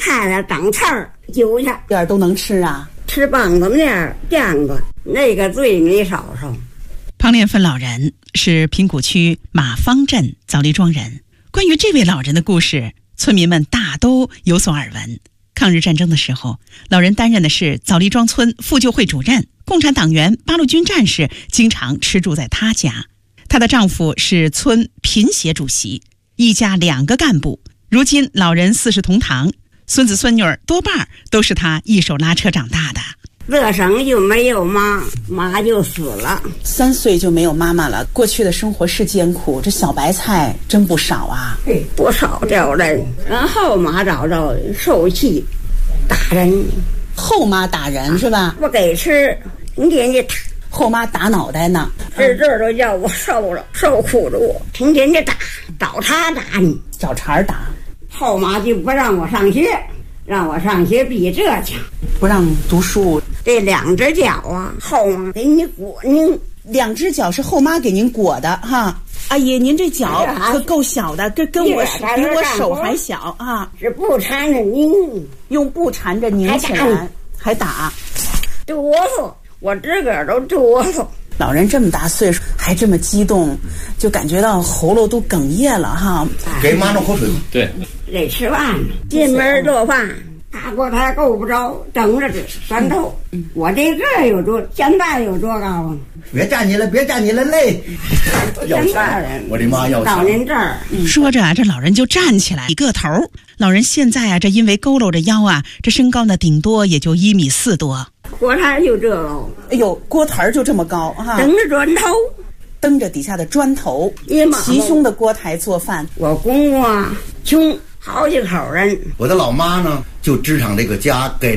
菜了，长刺儿，揪下点都能吃啊。 吃棒子面、酱子，那个最没少受。 庞连芬老人是平谷区马坊镇枣栗庄人。关于这位老人的故事，村民们大都有所耳闻。抗日战争的时候，老人担任的是枣栗庄村妇救会主任，共产党员、八路军战士经常吃住在他家。她的丈夫是村贫协主席，一家2个干部。如今老人40同堂，孙子孙女儿多半都是他一手拉扯长大的。 乐生就没有妈，妈就死了 ，3岁就没有妈妈了。过去的生活是艰苦，这小白菜真不少啊。 不少掉人，然后妈找着受气，打人。 后妈打人是吧？ 不给吃，你天天打。 后妈打脑袋呢， 这都叫我受了，受苦了我，天天的打，找茬打你， 找茬打。 后妈就不让我上学，让我上学比这强， 不让读书。 这2只脚啊，后妈给你裹您 ，2只脚是后妈给您裹的哈。阿姨，您这脚可够小的，跟我比我手还小啊！ 是布缠着拧， 用布缠着拧起来，还打， 哆嗦，我自个儿都哆嗦。 老人这么大岁数还这么激动，就感觉到喉咙都哽咽了哈。 给妈弄口水。 对， 得吃饭，进门做饭。大锅台够不着，整着吃酸透。我这个有多，现在有多高啊？ 别站起来，别站起来，累。 要钱人， 我的妈要钱！ 到您这儿， 说着这老人就站起来一个头。老人现在啊，这因为佝偻着腰啊，这身高呢顶多也就1.4米多。 锅台就这高， 哎呦，锅台就这么高哈， 蹬着砖头， 蹬着底下的砖头，齐胸的锅台做饭。 我公公啊，穷。好几口人， 我的老妈呢，就支撑这个家，给